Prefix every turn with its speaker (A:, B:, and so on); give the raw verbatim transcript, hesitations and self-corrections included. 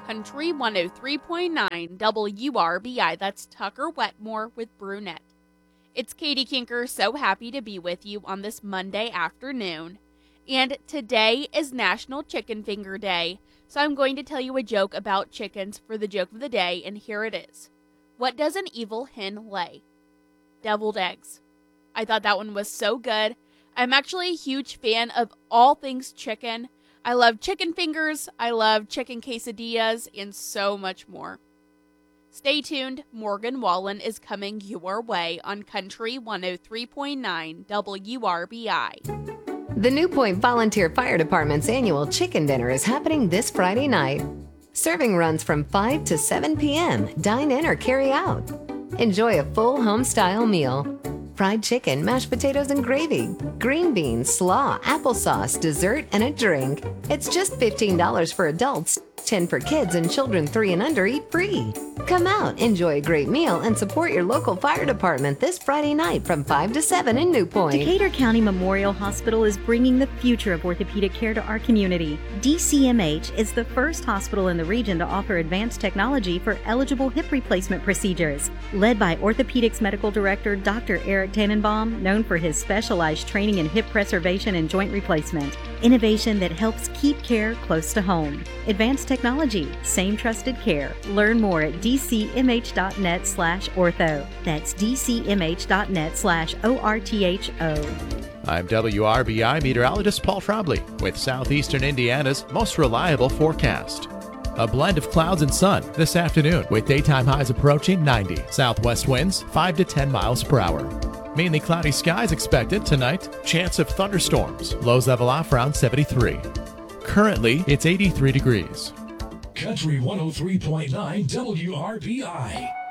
A: Country one oh three point nine W R B I. That's Tucker Wetmore with Brunette. It's Katie Kinker, so happy to be with you on this Monday afternoon. And today is National Chicken Finger Day, so I'm going to tell you a joke about chickens for the joke of the day, and here it is. What does an evil hen lay? Deviled eggs. I thought that one was so good. I'm actually a huge fan of all things chicken. I love chicken fingers, I love chicken quesadillas, and so much more. Stay tuned, Morgan Wallen is coming your way on Country one oh three point nine W R B I.
B: The New Point Volunteer Fire Department's annual chicken dinner is happening this Friday night. Serving runs from five to seven p.m. Dine in or carry out. Enjoy a full home-style meal. Fried chicken, mashed potatoes and gravy, green beans, slaw, applesauce, dessert, and a drink. It's just fifteen dollars for adults, ten dollars for kids, and children three and under eat free. Come out, enjoy a great meal, and support your local fire department this Friday night from five to seven in New Point.
C: Decatur County Memorial Hospital is bringing the future of orthopedic care to our community. D C M H is the first hospital in the region to offer advanced technology for eligible hip replacement procedures. Led by Orthopedics Medical Director Doctor Eric Tannenbaum, known for his specialized training in hip preservation and joint replacement. Innovation that helps keep care close to home. Advanced technology, same trusted care. Learn more at dcmh.net slash ortho. That's dcmh.net slash O-R-T-H-O.
D: I'm W R B I meteorologist Paul Trombley with Southeastern Indiana's most reliable forecast. A blend of clouds and sun this afternoon with daytime highs approaching ninety. Southwest winds five to ten miles per hour. Mainly cloudy skies expected tonight. Chance of thunderstorms. Lows level off around seventy-three. Currently, it's eighty-three degrees.
E: Country one oh three point nine W R B I.